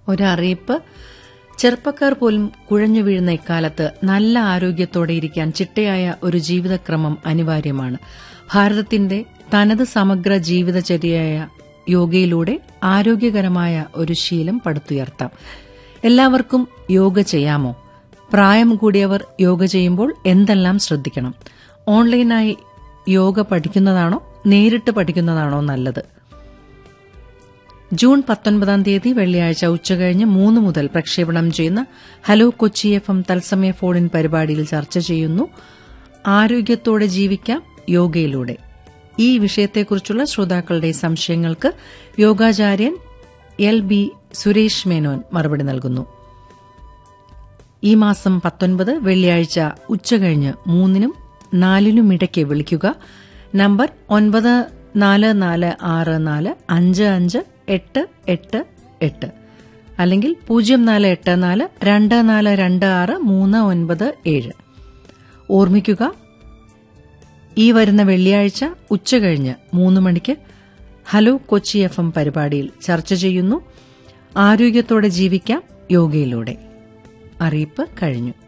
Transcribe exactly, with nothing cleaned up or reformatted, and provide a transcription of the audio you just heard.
ഒരറിയിപ്പ്. ചെറുപ്പക്കാർ പോലും കുഴഞ്ഞു വീഴുന്ന ഇക്കാലത്ത് നല്ല ആരോഗ്യത്തോടെ ഇരിക്കാൻ ചിട്ടയായ ഒരു ജീവിതക്രമം അനിവാര്യമാണ്. ഭാരതത്തിന്റെ തനത് സമഗ്ര ജീവിതചര്യയായ യോഗയിലൂടെ ആരോഗ്യകരമായ ഒരു ശീലം പടുത്തുയർത്താം. എല്ലാവർക്കും യോഗ ചെയ്യാമോ? പ്രായം കൂടിയവർ യോഗ ചെയ്യുമ്പോൾ എന്തെല്ലാം ശ്രദ്ധിക്കണം? ഓൺലൈനായി യോഗ പഠിക്കുന്നതാണോ നേരിട്ട് പഠിക്കുന്നതാണോ നല്ലത്? ജൂൺ പത്തൊൻപതാം തീയതി വെള്ളിയാഴ്ച ഉച്ചകഴിഞ്ഞ് മൂന്ന് മുതൽ പ്രക്ഷേപണം ചെയ്യുന്ന ഹലോ കൊച്ചി എഫ് എം തത്സമയ ഫോണിൻ പരിപാടിയിൽ ചർച്ച ചെയ്യുന്നു ആരോഗ്യത്തോടെ ജീവിക്കാം യോഗയിലൂടെ. ഈ വിഷയത്തെക്കുറിച്ചുള്ള ശ്രോതാക്കളുടെ സംശയങ്ങൾക്ക് യോഗാചാര്യൻ എൽ ബി സുരേഷ് മേനോൻ മറുപടി നൽകുന്നു. ഈ മാസം പത്തൊൻപത് വെള്ളിയാഴ്ച ഉച്ചകഴിഞ്ഞ് മൂന്നിനും നാലിനും ഇടയ്ക്ക് വിളിക്കുക. നമ്പർ ഒൻപത് നാല് നാല് ആറ് നാല് അഞ്ച് അഞ്ച് എട്ട് എട്ട് എട്ട് അല്ലെങ്കിൽ പൂജ്യം നാല് എട്ട് നാല് രണ്ട് നാല് രണ്ട് ആറ് മൂന്ന് ഒൻപത് ഏഴ്. ഓർമ്മിക്കുക, ഈ വരുന്ന വെള്ളിയാഴ്ച ഉച്ചകഴിഞ്ഞ് മൂന്ന് മണിക്ക് ഹലോ കൊച്ചി എഫ് എം പരിപാടിയിൽ ചർച്ച ചെയ്യുന്നു ആരോഗ്യത്തോടെ ജീവിക്കാം യോഗയിലൂടെ. അറിയിപ്പ് കഴിഞ്ഞു.